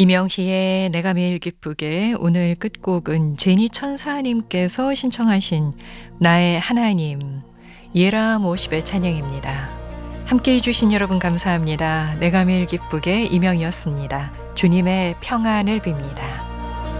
이명희의 내가 매일 기쁘게. 오늘 끝곡은 제니 천사님께서 신청하신 나의 하나님 예람 50의 찬양입니다. 함께해 주신 여러분 감사합니다. 내가 매일 기쁘게 이명희였습니다. 주님의 평안을 빕니다.